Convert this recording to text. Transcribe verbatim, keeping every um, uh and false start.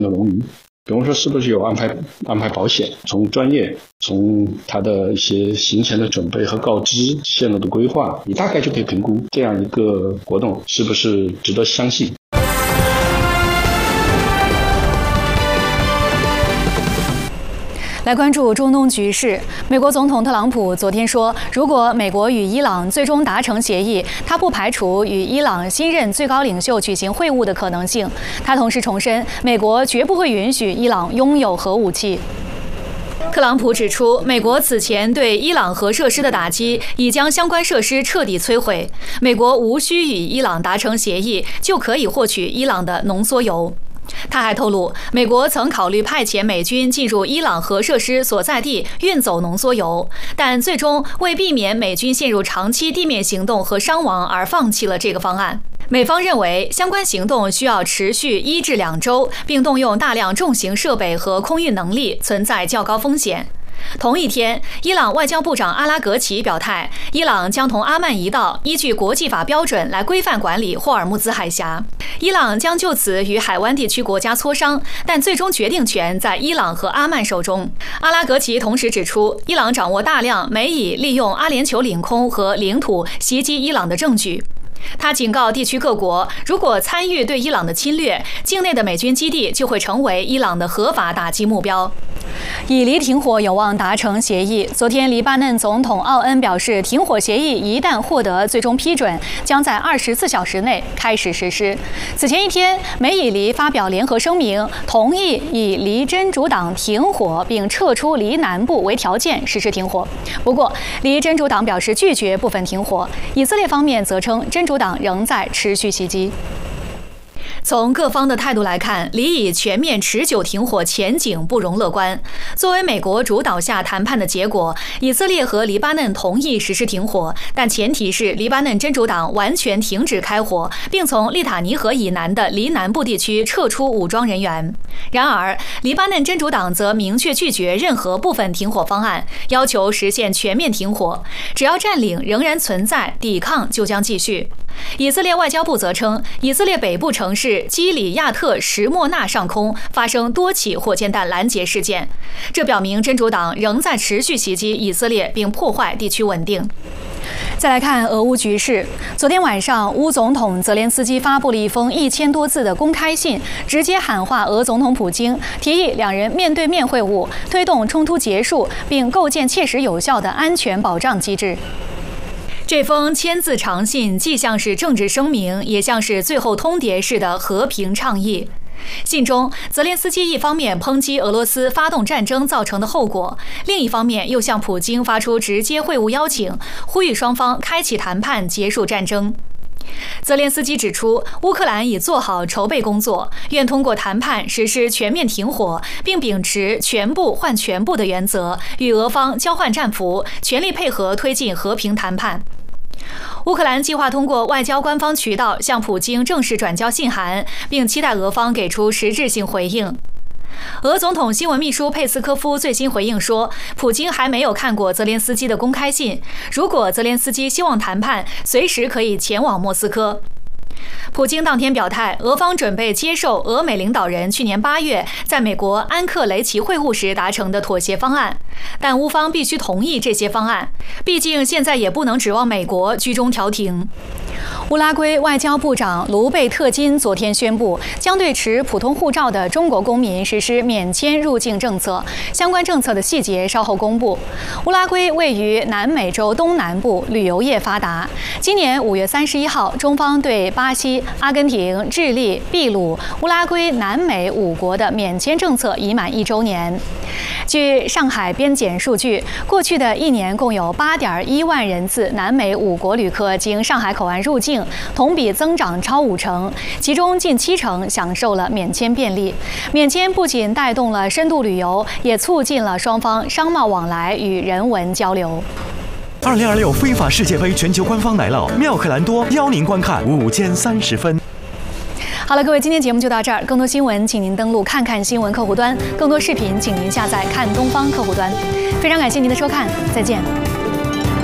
的农民。比方说是不是有安排安排保险，从专业从他的一些行前的准备和告知线路的规划，你大概就可以评估这样一个活动是不是值得相信。 来关注中东局势。美国总统特朗普昨天说，如果美国与伊朗最终达成协议，他不排除与伊朗新任最高领袖举行会晤的可能性。他同时重申，美国绝不会允许伊朗拥有核武器。特朗普指出，美国此前对伊朗核设施的打击已将相关设施彻底摧毁，美国无需与伊朗达成协议，就可以获取伊朗的浓缩铀。他还透露，美国曾考虑派遣美军进入伊朗核设施所在地运走浓缩铀，但最终为避免美军陷入长期地面行动和伤亡而放弃了这个方案。美方认为，相关行动需要持续一至两周，并动用大量重型设备和空运能力，存在较高风险。同一天，伊朗外交部长阿拉格齐表态，伊朗将同阿曼一道依据国际法标准来规范管理霍尔木兹海峡。伊朗将就此与海湾地区国家磋商，但最终决定权在伊朗和阿曼手中。阿拉格齐同时指出，伊朗掌握大量美以利用阿联酋领空和领土袭击伊朗的证据。他警告地区各国，如果参与对伊朗的侵略，境内的美军基地就会成为伊朗的合法打击目标。以黎停火有望达成协议。昨天，黎巴嫩总统奥恩表示，停火协议一旦获得最终批准，将在二十四小时内开始实施。此前一天，美以黎发表联合声明，同意以黎真主党停火并撤出黎南部为条件实施停火。不过，黎真主党表示拒绝部分停火。以色列方面则称，真主党仍在持续袭击。从各方的态度来看，黎以全面持久停火前景不容乐观。作为美国主导下谈判的结果，以色列和黎巴嫩同意实施停火，但前提是黎巴嫩真主党完全停止开火，并从利塔尼河以南的黎南部地区撤出武装人员。然而，黎巴嫩真主党则明确拒绝任何部分停火方案，要求实现全面停火。只要占领仍然存在，抵抗就将继续。以色列外交部则称，以色列北部城市基里亚特什莫纳上空发生多起火箭弹拦截事件，这表明真主党仍在持续袭击以色列并破坏地区稳定。再来看俄乌局势。昨天晚上，乌总统泽连斯基发布了一封一千多字的公开信，直接喊话俄总统普京，提议两人面对面会晤，推动冲突结束，并构建切实有效的安全保障机制。这封千字长信既像是政治声明，也像是最后通牒式的和平倡议。信中，泽连斯基一方面抨击俄罗斯发动战争造成的后果，另一方面又向普京发出直接会晤邀请，呼吁双方开启谈判，结束战争。泽连斯基指出，乌克兰已做好筹备工作，愿通过谈判实施全面停火，并秉持全部换全部的原则，与俄方交换战俘，全力配合推进和平谈判。乌克兰计划通过外交官方渠道向普京正式转交信函，并期待俄方给出实质性回应。俄总统新闻秘书佩斯科夫最新回应说，普京还没有看过泽连斯基的公开信，如果泽连斯基希望谈判，随时可以前往莫斯科。普京当天表态，俄方准备接受俄美领导人去年八月在美国安克雷奇会晤时达成的妥协方案，但乌方必须同意这些方案，毕竟现在也不能指望美国居中调停。乌拉圭外交部长卢贝特金昨天宣布，将对持普通护照的中国公民实施免签入境政策，相关政策的细节稍后公布。乌拉圭位于南美洲东南部，旅游业发达。今年五月三十一号，中方对巴西、阿根廷、智利、秘鲁、乌拉圭、南美五国的免签政策已满一周年。据上海边检数据，过去的一年共有八点一万人次南美五国旅客经上海口岸入境，同比增长超五成，其中近七成享受了免签便利。免签不仅带动了深度旅游，也促进了双方商贸往来与人文交流。 二零二六非法世界杯全球官方来了，妙可蓝多邀您观看午间三十分。 好了，各位，今天节目就到这儿。更多新闻，请您登录看看新闻客户端；更多视频，请您下载看东方客户端。非常感谢您的收看，再见。